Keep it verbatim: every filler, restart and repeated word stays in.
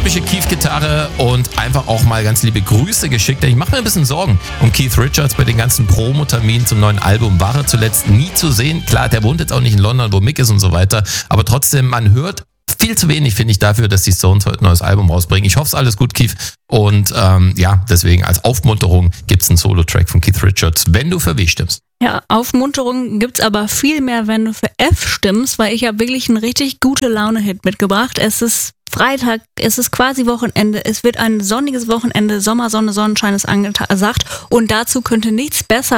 typische Keith-Gitarre und einfach auch mal ganz liebe Grüße geschickt. Denn ich mache mir ein bisschen Sorgen um Keith Richards bei den ganzen Promoterminen zum neuen Album. War er zuletzt nie zu sehen. Klar, der wohnt jetzt auch nicht in London, wo Mick ist und so weiter. Aber trotzdem, man hört viel zu wenig, finde ich, dafür, dass die Stones heute ein neues Album rausbringen. Ich hoffe, es ist alles gut, Keith. Und ähm, ja, deswegen als Aufmunterung gibt es einen Solo-Track von Keith Richards, wenn du für W stimmst. Ja, Aufmunterung gibt's aber viel mehr, wenn du für F stimmst, weil ich habe wirklich einen richtig gute Laune-Hit mitgebracht. Es ist Freitag, es ist quasi Wochenende, es wird ein sonniges Wochenende, Sommersonne, Sonnenschein ist angesagt und dazu könnte nichts besser